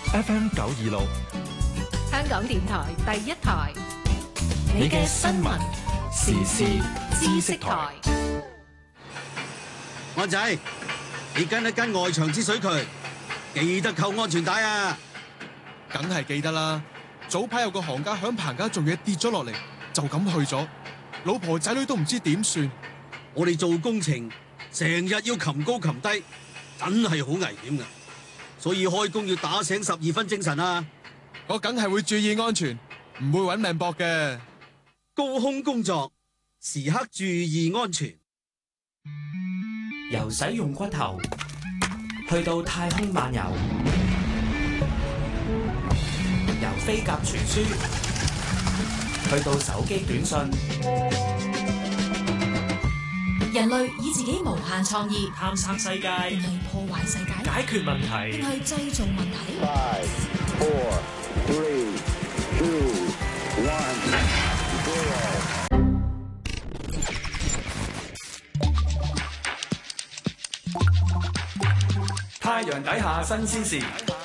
FM 926， 香港電台第一台， 你嘅新聞時事知識台。 安仔，你跟一跟外牆之水渠，記得扣安全帶啊！ 梗係記得啦。早排有個行家響棚架做嘢跌咗落嚟，就咁去咗，老婆仔女都唔知點算。 我哋做工程成日要擒高擒低，真係好危險噶，所以開工要打醒12分精神啊！ 我梗係會注意安全，唔會揾命搏嘅。 高空工作時刻注意安全。 由使用骨頭去到太空漫遊，由飛鴿傳書去到手機短信， 人類以自己無限創意探索世界， 定係破壞世界？ 解決問題， 定係製造問題？ 5, 4, 3, 2, 1, 0。 太陽底下新鮮事。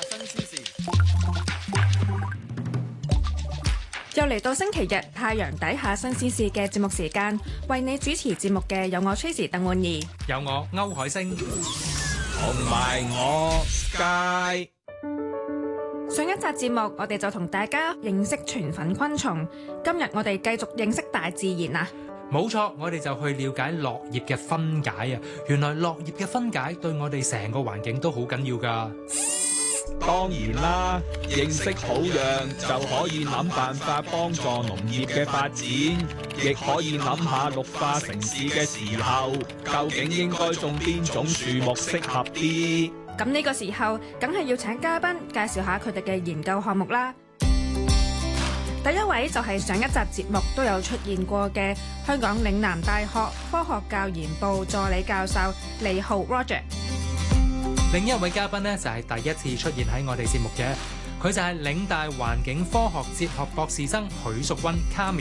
又嚟到星期日太陽底下新鮮事嘅節目時間，為你主持節目嘅有我 Tracy 鄧婉儀， 有我歐海星， 同埋我 Sky。 上一集節目我哋就同大家認識全粉昆蟲，今日我哋繼續認識大自然啊！ 冇錯，我哋就去了解落葉嘅分解啊！原來落葉嘅分解對我哋成個環境都好緊要噶。 當然啦，認識土壤就可以諗辦法幫助農業嘅發展，亦可以諗下綠化城市嘅時候，究竟應該種邊種樹木適合啲。 咁呢個時候，梗係要請嘉賓介紹下佢哋嘅研究項目啦。第一位就係上一集節目都有出現過嘅香港嶺南大學科學教研部助理教授李浩 Roger。 另一位嘉賓呢，就係第一次出現喺我哋節目嘅，佢就係嶺大環境科學哲學博士生許淑溫 Kami。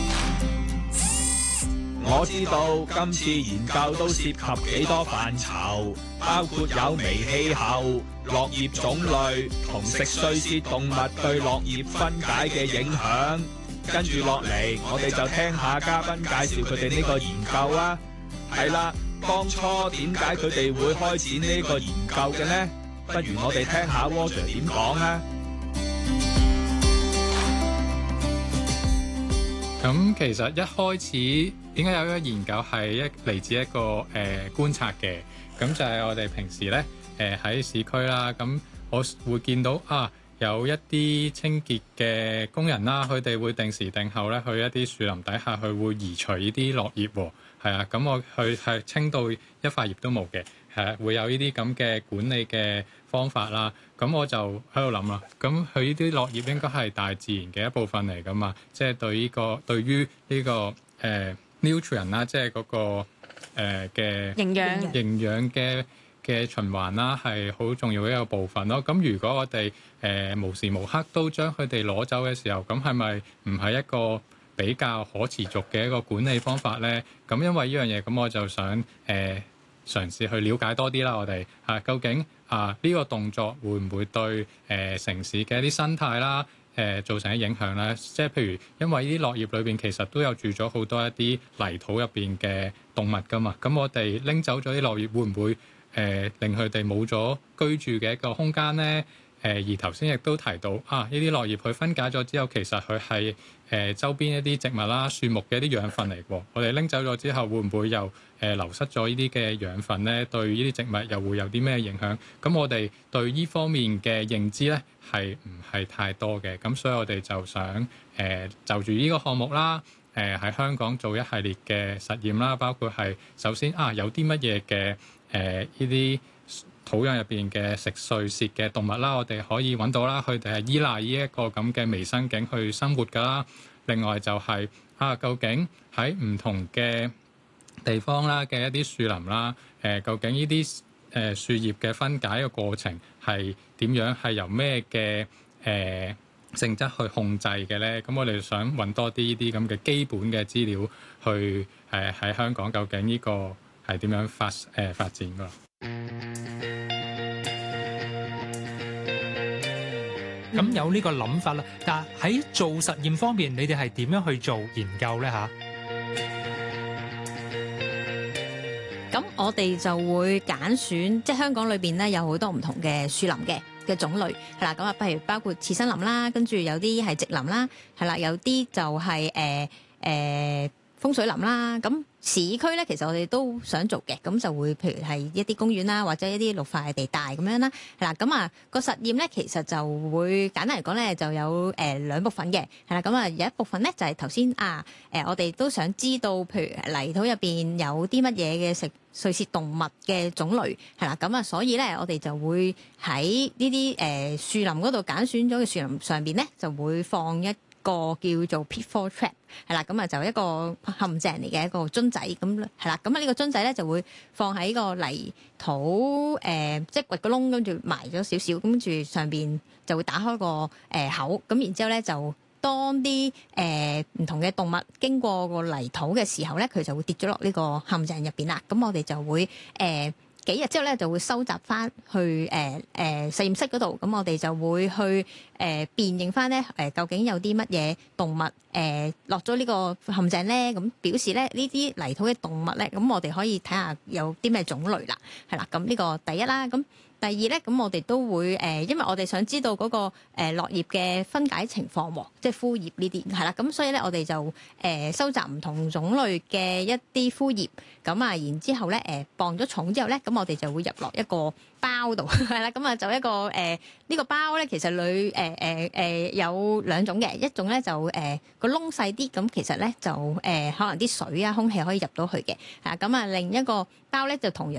我知道今次研究都涉及幾多範疇，包括有微氣候、落葉種類同食碎屑動物對落葉分解嘅影響。跟住落嚟，我哋就聽下嘉賓介紹佢哋呢個研究啊。係啦，當初點解佢哋會開展呢個研究嘅呢？不如我哋聽下 Roger 點講啊。 咁其實一開始點解有一個研究係嚟自一個觀察嘅，咁就係我哋平時咧喺市區啦，咁我會見到有一啲清潔嘅工人啦，佢哋會定時定候咧去一啲樹林底下，佢會移除呢啲落葉喎，係啊，咁我佢係清到一塊葉都冇嘅，係會有呢啲咁嘅管理嘅方法啦。咁我就喺度諗啦，咁佢呢啲落葉應該係大自然嘅一部分嚟噶嘛，即係對於呢個nutrient 啦，即係嗰個嘅營養嘅循環啦，係好重要嘅一個部分咯。咁如果我哋無時無刻都將佢哋攞走嘅時候，咁係咪唔係一個比較可持續嘅一個管理方法咧？咁因為呢樣嘢，咁我就想嘗試去了解多啲啦。我哋究竟呢個動作會唔會對城市嘅一啲生態啦造成一啲影響咧？即係譬如因為呢啲落葉裏邊其實都有住咗好多一啲泥土入邊嘅動物噶嘛，咁我哋拎走咗啲落葉，會唔會令佢哋冇咗居住嘅一個空間咧？而頭先亦都提到呢啲落葉佢分解咗之後，其實佢係周邊一啲植物啦、樹木嘅一啲養分嚟喎。我哋拎走咗之後，會唔會又流失咗呢啲嘅養分咧？對呢啲植物又會有啲咩影響？咁我哋對呢方面嘅認知咧係唔係太多嘅？咁所以我哋就想就住呢個項目啦，喺香港做一系列嘅實驗啦，包括係首先有啲乜嘢嘅呢啲土壤入邊嘅食碎屑嘅動物啦，我哋可以揾到啦，佢哋係依賴呢一個咁嘅微生境去生活㗎啦。另外就係究竟喺唔同嘅地方啦嘅一啲樹林啦，究竟呢啲樹葉嘅分解嘅過程係點樣？係由咩嘅性質去控制嘅咧？咁我哋想揾多啲呢啲咁嘅基本嘅資料去喺香港究竟呢個係點樣發展㗎？ 咁有呢個諗法啦。但係喺做實驗方面，你哋係點樣去做研究咧嚇？ 咁我哋就會揀選，即係香港裏邊咧有好多唔同嘅樹林嘅種類，係啦。咁啊，譬如包括次生林啦，跟住有啲係植林啦，係啦，有啲就係風水林啦。咁市區咧，其實我哋都想做嘅，咁就會譬如係一啲公園啦，或者一啲綠化嘅地帶咁樣啦，係啦。咁啊個實驗咧，其實就會簡單嚟講咧，就有兩部分嘅，係啦。咁啊有一部分咧就係頭先我哋都想知道，譬如泥土入邊有啲乜嘢嘅碎屑動物嘅種類，係啦。咁啊所以咧，我哋就會喺呢啲樹林嗰度揀選咗嘅樹林上邊咧，就會放一個叫做 pitfall trap， 係啦。咁啊就一個陷阱嚟嘅一個樽仔，咁係啦。咁啊呢個樽仔咧就會放喺個泥土即係掘個窿，跟住埋咗少少，跟住上邊就會打開個口，咁然之後咧就當啲唔同嘅動物經過個泥土嘅時候咧，佢就會跌咗落呢個陷阱入邊啦。咁我哋就會幾日之後咧就會收集翻去實驗室嗰度，咁我哋就會去辨認翻咧究竟有啲乜嘢動物落咗呢個陷阱咧，咁表示咧呢啲泥土嘅動物咧，咁我哋可以睇下有啲咩種類啦，係啦。咁呢個第一啦，咁第二咧，咁我哋都會因為我哋想知道嗰個落葉嘅分解情況喎，即係枯葉呢啲係啦。咁所以咧，我哋就收集唔同種類嘅一啲枯葉，咁啊，然之後咧磅咗重之後咧，咁我哋就會入落一個包度係啦。咁啊，就一個呢個包咧，其實裏有兩種嘅，一種咧就個窿細啲，咁其實咧就可能啲水啊、空氣可以入到去嘅，咁啊另一個包咧就同樣